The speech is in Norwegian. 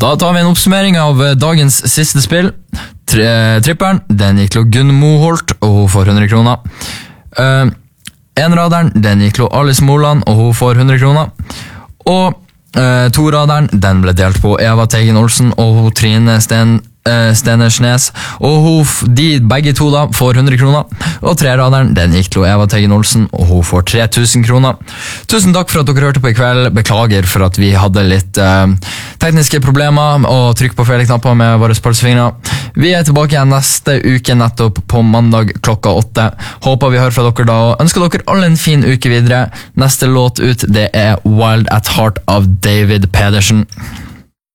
Da tar vi en oppsummering av dagens siste spill. Tripperen, den gikk til Gunn Moholt, og hun får 100 kroner. Enraderen, den gikk til Alice Moland, og hun får 100 kroner. Og toraderen, den ble delt på Eva Teigen Olsen og hun Trine Stenersnes, og de begge to da får 100 kroner. Og treraderen, den gikk til Eva Teigen Olsen, og hun får 3000 kroner. Tusen takk for at dere hørte på i kveld. Beklager for at vi hadde litt tekniske problemer og trykk på feil knapper med våre pølsefingre. Vi er tilbake igjen neste uke, nettopp på mandag klokka 8. Håper vi hører fra dere da, og ønsker dere alle en fin uke videre. Neste låt ut, det er Wild at Heart av David Pedersen.